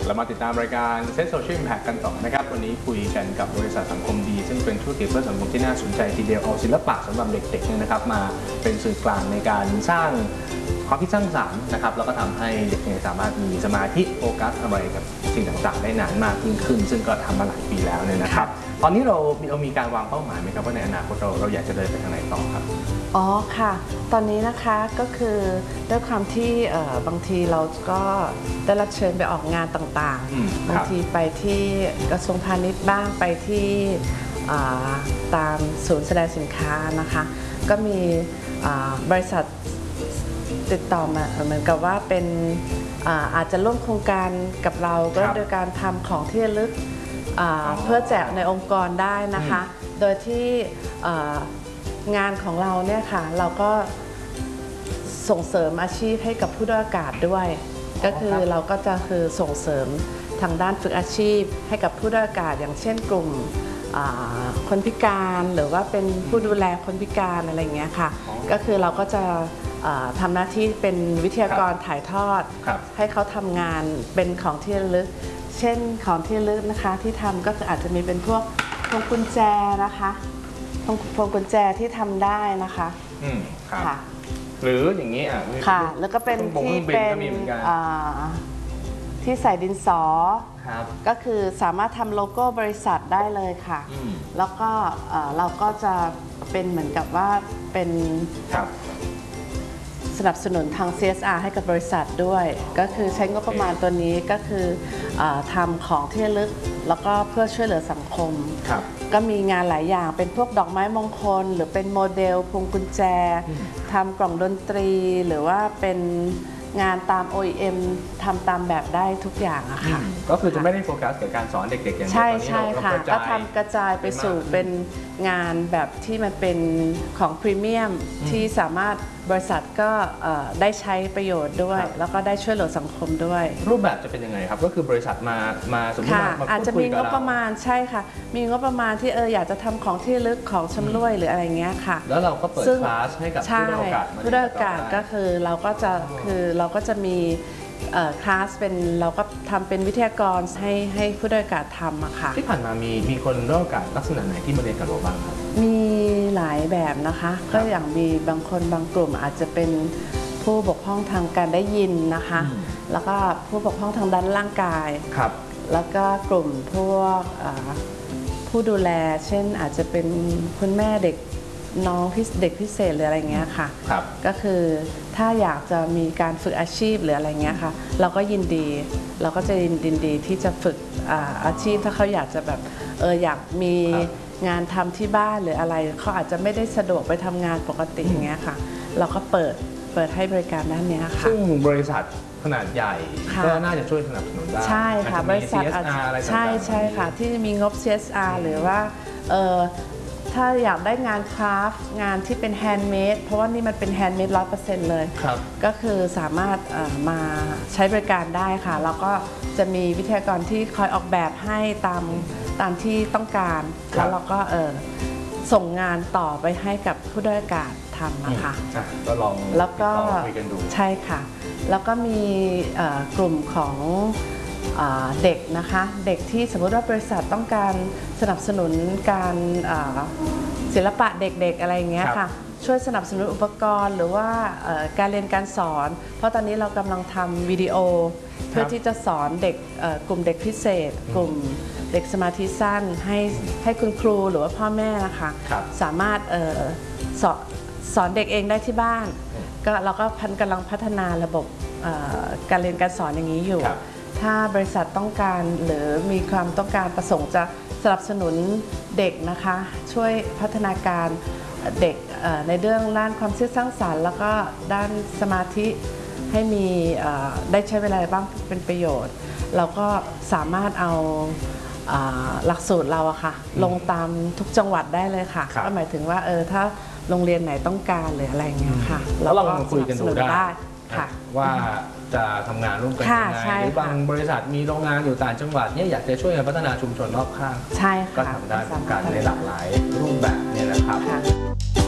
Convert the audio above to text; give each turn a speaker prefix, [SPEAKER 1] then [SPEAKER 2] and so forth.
[SPEAKER 1] เรามาติดตามรายการเซ็ตโซเชียลอิมแพคกันต่อนะครับวันนี้คุยกันกับบริษัทสังคมดีซึ่งเป็นธุรกิจเพื่อสังคมที่น่าสนใจทีเดียวเอาศิลปะสำหรับเด็กๆเนี่ยนะครับมาเป็นสื่อกลางในการสร้างความคิดสร้างสรรค์นะครับแล้วก็ทำให้เด็กเนี่ยสามารถมีสมาธิโฟกัสอะไรกับสิ่งต่างๆได้นานมากยิ่งขึ้นซึ่งก็ทำมาหลายปีแล้วเนี่ยนะครับตอนนี้เรามีการวางเป้าหมายไหมครับว่าในอนาคตเราอยากจะเดินไปทางไหนต่อครับ
[SPEAKER 2] อ๋อค่ะตอนนี้นะคะก็คือด้วยความที่บางทีเราก็ได้รับเชิญไปออกงานต่างๆบางทีไปที่กระทรวงพาณิชย์บ้างไปที่ตามศูนย์แสดงสินค้านะคะก็มีบริษัทติดต่อมาเหมือนกับว่าเป็นอาจจะร่วมโครงการกับเราก็โดยการทำของที่ระลึกเพื่อแจกในองค์กรได้นะคะโดยที่งานของเราเนี่ยค่ะเราก็ส่งเสริมอาชีพให้กับผู้ด้อยโอกาสด้วยก็คือเราก็จะคือส่งเสริมทางด้านฝึกอาชีพให้กับผู้ด้อยโอกาสอย่างเช่นกลุ่มคนพิการหรือว่าเป็นผู้ดูแลคนพิการอะไรอย่างเงี้ยค่ะก็คือเราก็จะทำหน้าที่เป็นวิทยากรถ่ายทอดให้เขาทำงานเป็นของที่ระลึกเช่นของที่ระลึกนะคะที่ทำก็คืออาจจะมีเป็นพวกพวงกุญแจนะคะพวงกุญแจที่ทำได้นะคะ
[SPEAKER 1] ค่ะหรืออย่างนี้
[SPEAKER 2] ค่ะแล้วก็เป็นที่เป็นที่ใส่ดินสอก็คือสามารถทำโลโก้บริษัทได้เลยค่ะแล้วก็เราก็จะเป็นเหมือนกับว่าเป็นสนับสนุนทาง CSR ให้กับบริษัทด้วยก็คือใช้งบประมาณตัวนี้ก็คือทำของที่ระลึกแล้วก็เพื่อช่วยเหลือสังคมก็มีงานหลายอย่างเป็นพวกดอกไม้มงคลหรือเป็นโมเดลพวงกุญแจทำกล่องดนตรีหรือว่าเป็นงานตาม OEM ทำตามแบบได้ทุกอย่างอะค่ะ
[SPEAKER 1] ก็คือจะไม่ได้โฟกัสกับการสอนเด็กๆอย่างเดียว
[SPEAKER 2] ใช่ค่ะก็ทำกระจายไปสู่เป็นงานแบบที่มันเป็นของพรีเมียมที่สามารถบริษัทก็ได้ใช้ประโยชน์ด้วยแล้วก็ได้ช่วยเหลือสังคมด้วย
[SPEAKER 1] รูปแบบจะเป็นยังไงครับก็คือบริษัทมาสมมติมา
[SPEAKER 2] อาจจะมีงบประมาณใช่ค่ะมีงบประมาณที่อยากจะทำของที่ระลึกของชำร่วยหรืออะไรเงี้ยค่ะ
[SPEAKER 1] แล้วเราก็เปิดคลาสให้กับผู้ได้โอกาส
[SPEAKER 2] ผู้ได้โอกาสก็คือเราก็จะมีคลาสเป็นเราก็ทำเป็นวิทยากรให้ผู้ด้อยโอกาสทำอะค่ะ
[SPEAKER 1] ที่ผ่านมามีคนด้อยโอกาสลักษณะไหนที่มาเรียนกับเราบ้างครับ
[SPEAKER 2] มีหลายแบบนะคะก็อย่างมีบางคนบางกลุ่มอาจจะเป็นผู้บกพร่องทางการได้ยินนะคะแล้วก็ผู้บกพร่องทางด้านร่างกายแล้วก็กลุ่มพวกผู้ดูแลเช่นอาจจะเป็นคุณแม่เด็กน้องเด็กพิเศษหรืออะไรเงี้ยค่ะก็คือถ้าอยากจะมีการฝึกอาชีพหรืออะไรเงี้ยค่ะเราก็ยินดีเราก็จะยินดีที่จะฝึกอาชีพถ้าเขาอยากจะแบบอยากมีงานทำที่บ้านหรืออะไรเขาอาจจะไม่ได้สะดวกไปทำงานปกติอย่างเงี้ยค่ะเราก็เปิดให้บริการด้านนี้ค่ะ
[SPEAKER 1] ซึ่งบริษัทขนาดใหญ่ก็น่าจะช่วยสนับสนุนได้
[SPEAKER 2] ใช่ค่ะบริษัทใช่ค่ะที่มีงบ CSR หรือว่าถ้าอยากได้งานคราฟต์งานที่เป็นแฮนด์เมดเพราะว่านี่มันเป็นแฮนด์เมด100%เลยก็คือสามารถมาใช้บริการได้ค่ะแล้วก็จะมีวิทยากรที่คอยออกแบบให้ตามที่ต้องการแล้วเราก็ส่งงานต่อไปให้กับผู้ด้อยโอกาสทำนะคะ
[SPEAKER 1] ก็ลอง
[SPEAKER 2] แล้วก็
[SPEAKER 1] คุยกันดู
[SPEAKER 2] ใช่ค่ะแล้วก็มีกลุ่มของเด็กนะคะเด็กที่สมมติว่าบริษัทต้องการสนับสนุนการศิลปะเด็กๆอะไรอย่างเงี้ยค่ะช่วยสนับสนุนอุปกรณ์หรือว่าการเรียนการสอนเพราะตอนนี้เรากำลังทำวิดีโอเพื่อที่จะสอนเด็กกลุ่มเด็กพิเศษกลุ่มเด็กสมาธิสั้นให้คุณครูหรือว่าพ่อแม่นะคะสามารถสอนเด็กเองได้ที่บ้านก็เราก็กำลังพัฒนาระบบการเรียนการสอนอย่างนี้อยู่ถ้าบริษัทต้องการหรือมีความต้องการประสงค์จะสนับสนุนเด็กนะคะช่วยพัฒนาการเด็กในเรื่องด้านความคิดสร้างสรรค์แล้วก็ด้านสมาธิให้มีได้ใช้เวลาบ้างเป็นประโยชน์เราก็สามารถเอาหลักสูตรเราอะค่ะลงตามทุกจังหวัดได้เลยค่ะก็หมายถึงว่าถ้าโรงเรียนไหนต้องการหรืออะไรอย่างเงี้ยค่ะ
[SPEAKER 1] เราลองคุยกันดูได้ว่าจะทำงานร่วมกันยังไงหรือบางบริษัทมีโรงงานอยู่ต่างจังหวัดเนี่ยอยากจะช่วยพัฒนาชุมชนรอบข้างก็ทำได้เหมือนกันในหลากหลายรูปแบบนี่แหละครับ